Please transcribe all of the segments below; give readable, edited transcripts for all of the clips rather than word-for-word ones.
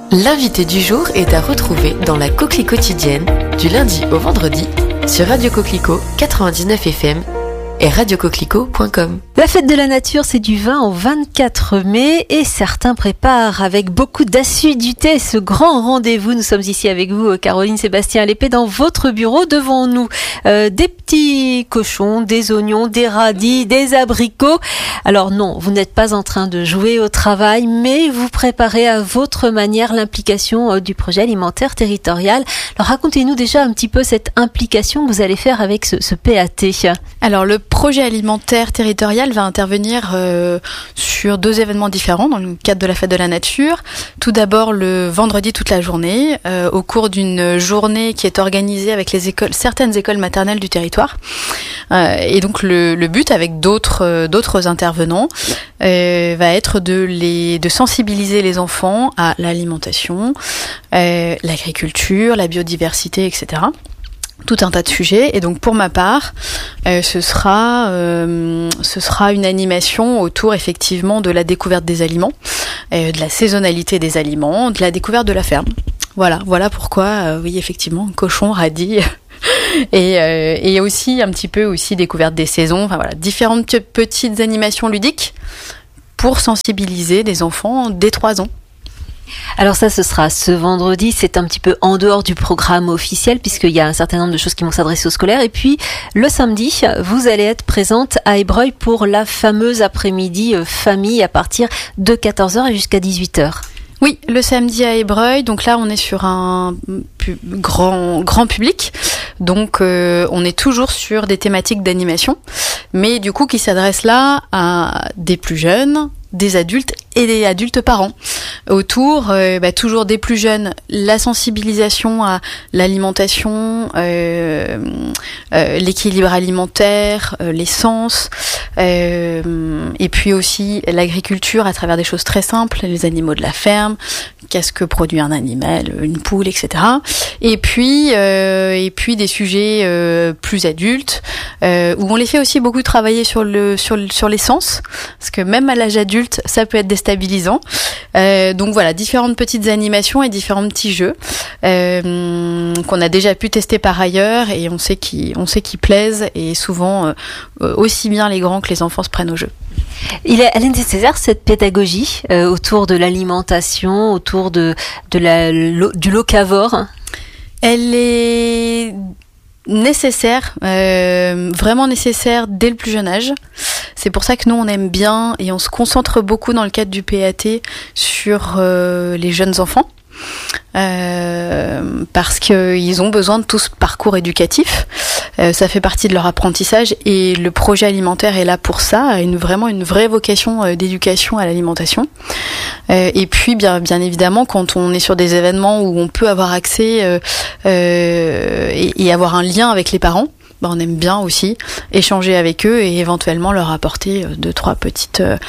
L'invité du jour est à retrouver dans la Coquelie quotidienne du lundi au vendredi sur Radio Coquelicot 99 FM et radiocoquelicot.com. La fête de la nature, c'est du 20 au 24 mai et certains préparent avec beaucoup d'assiduité ce grand rendez-vous. Nous sommes ici avec vous, Caroline Sébastien Lépée, dans votre bureau. Devant nous, des petits cochons, des oignons, des radis, des abricots. Alors non, vous n'êtes pas en train de jouer au travail, mais vous préparez à votre manière l'implication du projet alimentaire territorial. Alors racontez-nous déjà un petit peu cette implication que vous allez faire avec ce PAT. Alors le projet alimentaire territorial va intervenir sur 2 événements différents dans le cadre de la fête de la nature. Tout d'abord le vendredi toute la journée, au cours d'une journée qui est organisée avec certaines écoles maternelles du territoire. Et donc le but avec d'autres intervenants va être de sensibiliser les enfants à l'alimentation, l'agriculture, la biodiversité, etc. Tout un tas de sujets. Et donc pour ma part, ce sera une animation autour effectivement de la découverte des aliments, de la saisonnalité des aliments, de la découverte de la ferme. Voilà pourquoi oui effectivement cochon, radis et aussi un petit peu aussi découverte des saisons. Enfin voilà, différentes petites animations ludiques pour sensibiliser des enfants dès 3 ans. Alors ça, ce sera ce vendredi, c'est un petit peu en dehors du programme officiel puisqu'il y a un certain nombre de choses qui vont s'adresser aux scolaires. Et puis le samedi, vous allez être présente à Ébreuil pour la fameuse après-midi famille à partir de 14h et jusqu'à 18h. Oui, le samedi à Ébreuil, donc là on est sur un grand public, donc on est toujours sur des thématiques d'animation, mais du coup qui s'adressent là à des plus jeunes, des adultes et des adultes parents. Autour, toujours des plus jeunes, la sensibilisation à l'alimentation, l'équilibre alimentaire, l'essence, et puis aussi l'agriculture à travers des choses très simples, les animaux de la ferme, qu'est-ce que produit un animal, une poule, etc. Et puis des sujets plus adultes, où on les fait aussi beaucoup travailler sur l'essence, parce que même à l'âge adulte, ça peut être déstabilisant. Donc voilà, différentes petites animations et différents petits jeux qu'on a déjà pu tester par ailleurs et on sait qu'ils plaisent et souvent aussi bien les grands que les enfants se prennent au jeu. Il est nécessaire cette pédagogie autour de l'alimentation, autour du locavore. Elle est nécessaire, vraiment nécessaire dès le plus jeune âge. C'est pour ça que nous on aime bien et on se concentre beaucoup dans le cadre du PAT sur les jeunes enfants. Parce qu'ils ont besoin de tout ce parcours éducatif, ça fait partie de leur apprentissage et le projet alimentaire est là pour ça, a vraiment une vraie vocation d'éducation à l'alimentation. Et puis bien évidemment quand on est sur des événements où on peut avoir accès et avoir un lien avec les parents, on aime bien aussi échanger avec eux et éventuellement leur apporter 2-3 petits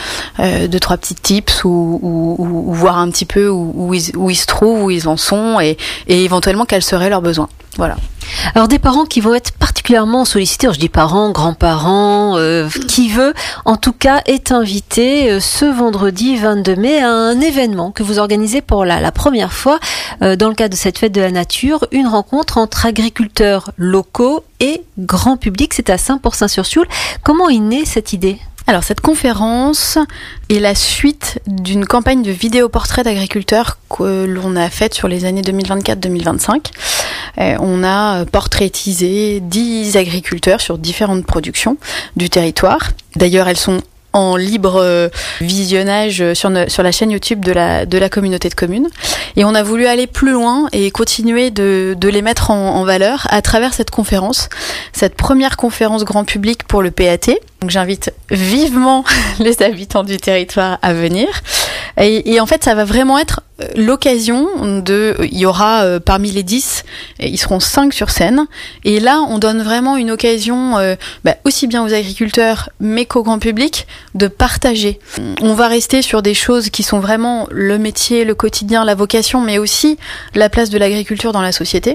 tips ou voir un petit peu où ils se trouvent, où ils en sont et éventuellement quels seraient leurs besoins. Voilà. Alors des parents qui vont être particulièrement sollicités, je dis parents, grands-parents, qui veut en tout cas est invité ce vendredi 22 mai à un événement que vous organisez pour la première fois dans le cadre de cette fête de la nature, une rencontre entre agriculteurs locaux et grand public, c'est à Saint-Pourçain-sur-Sioule. Comment est née cette idée ? Alors cette conférence est la suite d'une campagne de vidéoportraits d'agriculteurs que l'on a faite sur les années 2024-2025. On a portraitisé 10 agriculteurs sur différentes productions du territoire. D'ailleurs, elles sont en libre visionnage sur la chaîne YouTube de la communauté de communes. Et on a voulu aller plus loin et continuer de les mettre en valeur à travers cette conférence, cette première conférence grand public pour le PAT. Donc j'invite vivement les habitants du territoire à venir. Et en fait, ça va vraiment être l'occasion il y aura parmi les 10, ils seront 5 sur scène. Et là, on donne vraiment une occasion, aussi bien aux agriculteurs, mais qu'au grand public, de partager. On va rester sur des choses qui sont vraiment le métier, le quotidien, la vocation, mais aussi la place de l'agriculture dans la société.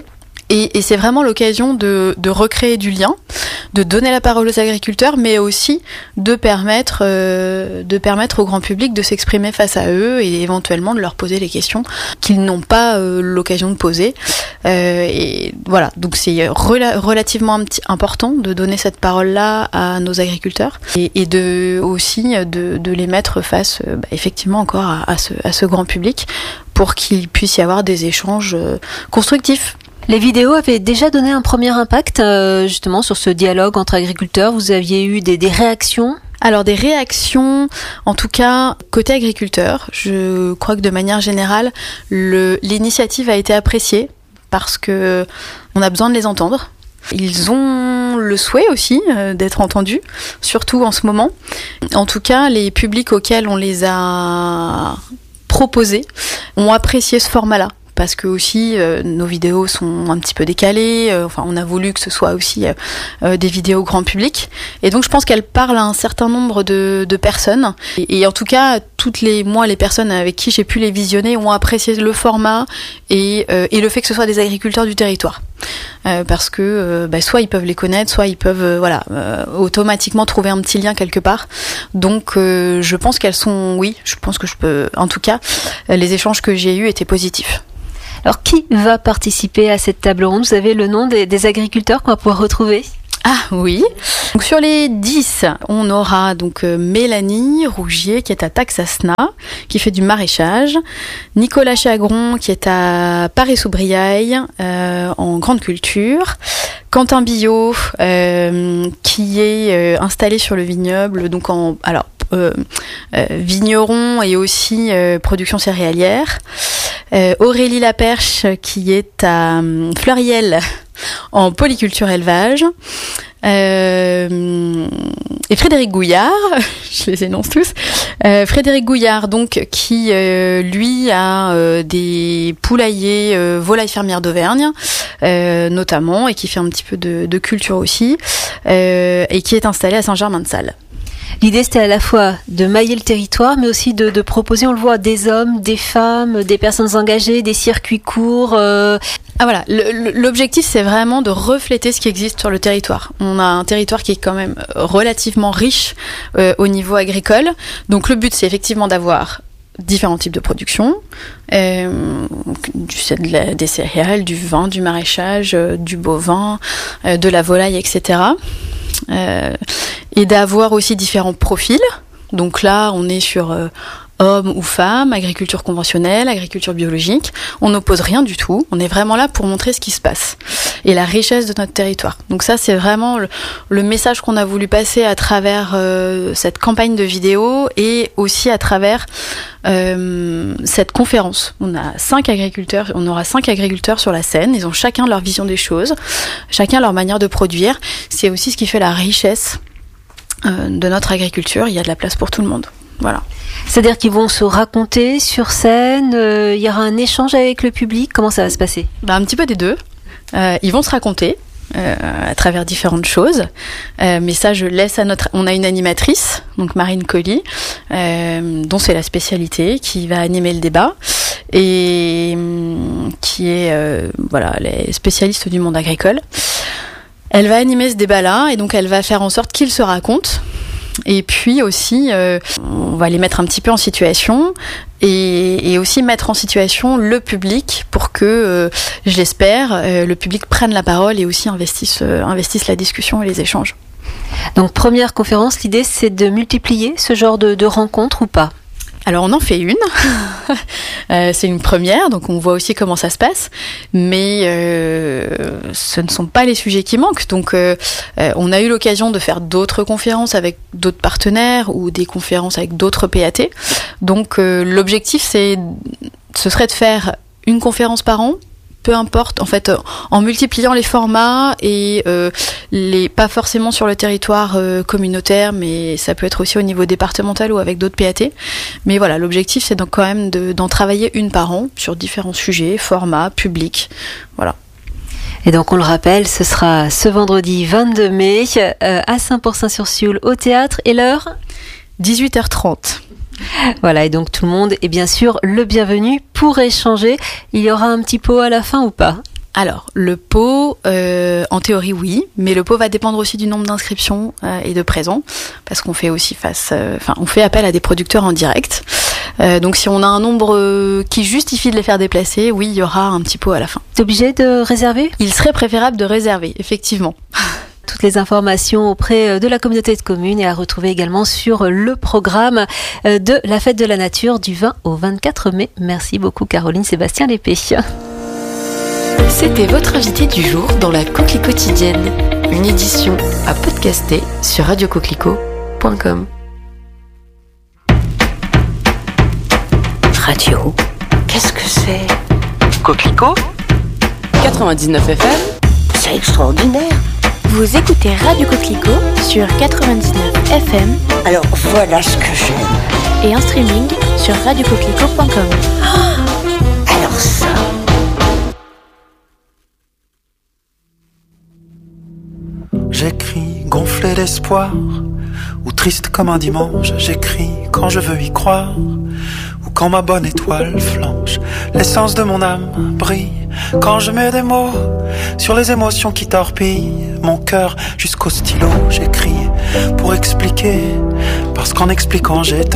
Et c'est vraiment l'occasion de recréer du lien, de donner la parole aux agriculteurs, mais aussi de permettre au grand public de s'exprimer face à eux et éventuellement de leur poser les questions qu'ils n'ont pas l'occasion de poser. Et voilà, donc c'est relativement important de donner cette parole-là à nos agriculteurs et aussi de les mettre face effectivement encore à ce grand public pour qu'il puisse y avoir des échanges constructifs. Les vidéos avaient déjà donné un premier impact justement sur ce dialogue entre agriculteurs. Vous aviez eu des réactions ? Alors des réactions, en tout cas côté agriculteur, je crois que de manière générale, l'initiative a été appréciée parce que on a besoin de les entendre. Ils ont le souhait aussi d'être entendus, surtout en ce moment. En tout cas, les publics auxquels on les a proposés ont apprécié ce format-là. Parce que aussi nos vidéos sont un petit peu décalées, on a voulu que ce soit aussi des vidéos grand public, et donc je pense qu'elles parlent à un certain nombre de personnes, et en tout cas les personnes avec qui j'ai pu les visionner ont apprécié le format et le fait que ce soit des agriculteurs du territoire. Parce que soit ils peuvent les connaître, soit ils peuvent automatiquement trouver un petit lien quelque part. Donc je pense en tout cas les échanges que j'ai eus étaient positifs. Alors, qui va participer à cette table ronde ? Vous avez le nom des agriculteurs qu'on va pouvoir retrouver ? Ah oui. Donc sur les 10, on aura donc Mélanie Rougier qui est à Taxasna, qui fait du maraîchage, Nicolas Chagron qui est à Paris-sous-Briaille en grande culture, Quentin Billot qui est installé sur le vignoble, donc vigneron et aussi production céréalière, Aurélie Laperche qui est à Fleuriel en polyculture élevage, et Frédéric Gouillard, je les énonce tous, Frédéric Gouillard donc qui lui a des poulaillers volailles fermières d'Auvergne notamment, et qui fait un petit peu de culture aussi, et qui est installé à Saint-Germain-de-Salles. L'idée, c'était à la fois de mailler le territoire, mais aussi de proposer, on le voit, des hommes, des femmes, des personnes engagées, des circuits courts. Voilà, l'objectif, c'est vraiment de refléter ce qui existe sur le territoire. On a un territoire qui est quand même relativement riche au niveau agricole. Donc le but, c'est effectivement d'avoir différents types de production, des céréales, du vin, du maraîchage, du bovin, de la volaille, etc. Et d'avoir aussi différents profils. Donc là, on est sur hommes ou femmes, agriculture conventionnelle, agriculture biologique. On n'oppose rien du tout. On est vraiment là pour montrer ce qui se passe et la richesse de notre territoire. Donc ça, c'est vraiment le message qu'on a voulu passer à travers cette campagne de vidéos et aussi à travers cette conférence. On aura 5 agriculteurs sur la scène. Ils ont chacun leur vision des choses, chacun leur manière de produire. C'est aussi ce qui fait la richesse de notre agriculture. Il y a de la place pour tout le monde. Voilà. C'est-à-dire qu'ils vont se raconter sur scène, il y aura un échange avec le public. Comment ça va se passer ? Un petit peu des deux. Ils vont se raconter à travers différentes choses, mais ça je laisse à on a une animatrice, donc Marine Colli, dont c'est la spécialité, qui va animer le débat et qui est les spécialistes du monde agricole. Elle va animer ce débat-là et donc elle va faire en sorte qu'ils se racontent. Et puis aussi, on va les mettre un petit peu en situation et aussi mettre en situation le public pour que, je l'espère, le public prenne la parole et aussi investisse la discussion et les échanges. Donc première conférence, l'idée c'est de multiplier ce genre de rencontres ou pas ? Alors on en fait une, c'est une première, donc on voit aussi comment ça se passe, mais ce ne sont pas les sujets qui manquent. Donc on a eu l'occasion de faire d'autres conférences avec d'autres partenaires ou des conférences avec d'autres PAT. Donc l'objectif ce serait de faire une conférence par an, peu importe, en fait, en multipliant les formats et pas forcément sur le territoire communautaire, mais ça peut être aussi au niveau départemental ou avec d'autres PAT. Mais voilà, l'objectif, c'est donc quand même d'en travailler une par an sur différents sujets, formats, publics, voilà. Et donc on le rappelle, ce sera ce vendredi 22 mai à Saint-Pourçain-sur-Sioule au théâtre, et l'heure 18h30. Voilà, et donc tout le monde est bien sûr le bienvenu pour échanger. Il y aura un petit pot à la fin ou pas ? Alors, le pot, en théorie, oui, mais le pot va dépendre aussi du nombre d'inscriptions et de présents, parce qu'on fait aussi on fait appel à des producteurs en direct. Donc, si on a un nombre qui justifie de les faire déplacer, oui, il y aura un petit pot à la fin. T'es obligé de réserver ? Il serait préférable de réserver, effectivement. Toutes les informations auprès de la communauté de communes et à retrouver également sur le programme de la Fête de la Nature du 20 au 24 mai. Merci beaucoup Caroline Sébastien Lépée. C'était votre invité du jour dans la Coquelie quotidienne, une édition à podcaster sur radiocoquelicot.com. Radio, qu'est-ce que c'est ? Coquelicot 99 FM. C'est extraordinaire. Vous écoutez Radio Coquelicot sur 99 FM. Alors voilà ce que j'aime. Et en streaming sur radiocoquelicot.com. Alors ça. J'écris gonflé d'espoir, ou triste comme un dimanche. J'écris quand je veux y croire, ou quand ma bonne étoile flanche. L'essence de mon âme brille quand je mets des mots sur les émotions qui torpillent mon cœur jusqu'au stylo. J'écris pour expliquer, parce qu'en expliquant j'ai